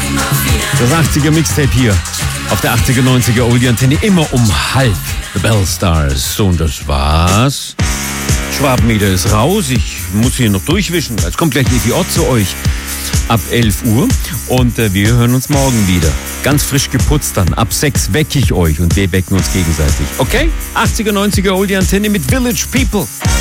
Das 80er Mixtape hier auf der 80er, 90er Oldie Antenne, immer um halb. The Bell Stars. So, und das war's. Schwabenmeter ist raus. Ich muss hier noch durchwischen. Jetzt kommt gleich Evi Ott zu euch ab 11 Uhr. Und wir hören uns morgen wieder. Ganz frisch geputzt dann. Ab 6 wecke ich euch und wir wecken uns gegenseitig. Okay? 80er, 90er Oldie Antenne mit Village People.